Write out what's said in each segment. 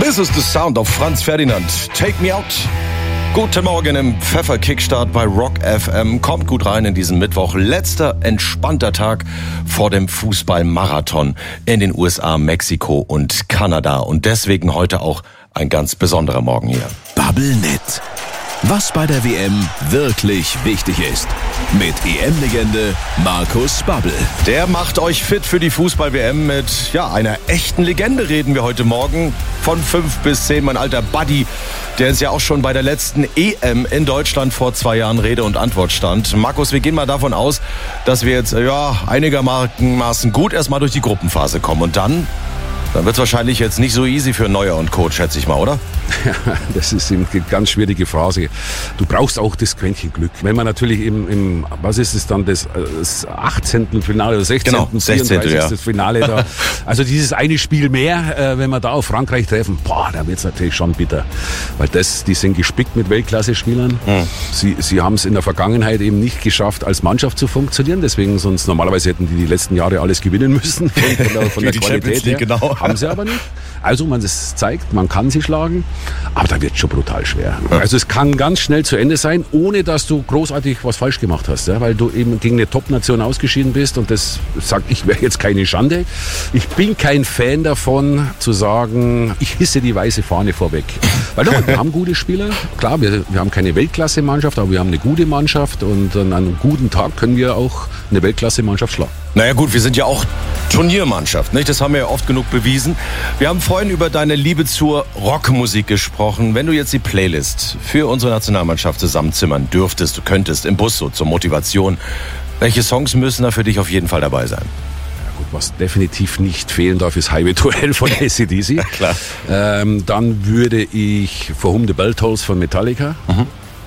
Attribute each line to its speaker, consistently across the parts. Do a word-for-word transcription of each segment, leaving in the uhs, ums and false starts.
Speaker 1: This is the sound of Franz Ferdinand. Take me out. Guten Morgen im Pfeffer-Kickstart bei Rock F M. Kommt gut rein in diesen Mittwoch. Letzter entspannter Tag vor dem Fußballmarathon in den U S A, Mexiko und Kanada. Und deswegen heute auch ein ganz besonderer Morgen hier.
Speaker 2: Bubblenet. Was bei der W M wirklich wichtig ist. Mit E M-Legende Markus Babbel.
Speaker 1: Der macht euch fit für die Fußball-W M mit ja, einer echten Legende reden wir heute Morgen. Von fünf bis zehn, mein alter Buddy, der ist ja auch schon bei der letzten E M in Deutschland vor zwei Jahren Rede und Antwort stand. Markus, wir gehen mal davon aus, dass wir jetzt ja, einigermaßen gut erstmal durch die Gruppenphase kommen. Und dann, dann wird es wahrscheinlich jetzt nicht so easy für Neuer und Co., schätze ich mal, oder?
Speaker 3: Ja, das ist eine ganz schwierige Phase. Du brauchst auch das Quäntchen Glück. Wenn man natürlich im, im was ist es dann, das, das achtzehnten Finale oder sechzehnten
Speaker 1: Genau, sechzehnten
Speaker 3: vierunddreißigsten
Speaker 1: Ja.
Speaker 3: Finale da. Also dieses eine Spiel mehr, äh, wenn wir da auf Frankreich treffen, boah, da wird's natürlich schon bitter. Weil das, die sind gespickt mit Weltklasse-Spielern. Hm. Sie, sie haben es in der Vergangenheit eben nicht geschafft, als Mannschaft zu funktionieren. Deswegen, sonst normalerweise hätten die die letzten Jahre alles gewinnen müssen. Von, von der, von der
Speaker 1: die
Speaker 3: Qualität
Speaker 1: Champions League,
Speaker 3: her.
Speaker 1: genau.
Speaker 3: Haben sie aber nicht. Also man es zeigt, man kann sie schlagen, aber da wird es schon brutal schwer. Ja. Also es kann ganz schnell zu Ende sein, ohne dass du großartig was falsch gemacht hast, ja? Weil du eben gegen eine Top-Nation ausgeschieden bist und das sagt, ich wäre jetzt keine Schande. Ich bin kein Fan davon zu sagen, ich hisse die weiße Fahne vorweg. Weil doch, wir haben gute Spieler, klar, wir, wir haben keine Weltklasse-Mannschaft, aber wir haben eine gute Mannschaft und an einem guten Tag können wir auch eine Weltklasse-Mannschaft schlagen.
Speaker 1: Naja gut, wir sind ja auch Turniermannschaft, nicht? Das haben wir ja oft genug bewiesen. Wir haben vorhin über deine Liebe zur Rockmusik gesprochen. Wenn du jetzt die Playlist für unsere Nationalmannschaft zusammenzimmern dürftest, du könntest im Bus so zur Motivation, welche Songs müssen da für dich auf jeden Fall dabei sein?
Speaker 3: Gut, was definitiv nicht fehlen darf, ist Highway to Hell von A C D C.
Speaker 1: Ja, klar.
Speaker 3: Ähm, dann würde ich For Whom the Bell Tolls von Metallica. Mhm.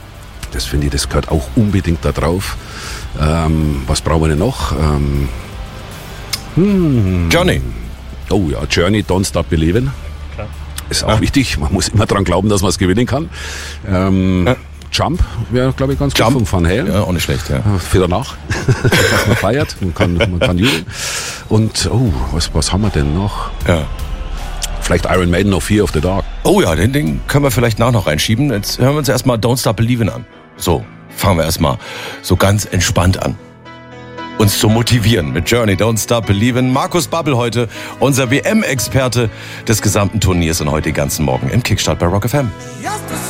Speaker 3: Das finde ich, das gehört auch unbedingt da drauf. Ähm, was brauchen wir denn noch? Ähm,
Speaker 1: hm. Journey.
Speaker 3: Oh ja, Journey, Don't Stop Believin'. Klar. Ist auch ja. wichtig. Man muss immer dran glauben, dass man es gewinnen kann. Ähm, ja. Jump wäre, glaube ich, ganz
Speaker 1: Jump.
Speaker 3: gut von Van Halen.
Speaker 1: Ja, auch nicht schlecht, ja.
Speaker 3: Für danach, dass man feiert, man kann, man kann jubeln. Und, oh, was, was haben wir denn noch?
Speaker 1: Ja.
Speaker 3: Vielleicht Iron Maiden of Fear of the Dark.
Speaker 1: Oh ja, den, den können wir vielleicht nach noch reinschieben. Jetzt hören wir uns erstmal Don't Stop Believin' an. So, fangen wir erstmal so ganz entspannt an. Uns zu motivieren mit Journey, Don't Stop Believin'. Markus Babbel heute, unser W M-Experte des gesamten Turniers und heute den ganzen Morgen im Kickstart bei Rock F M.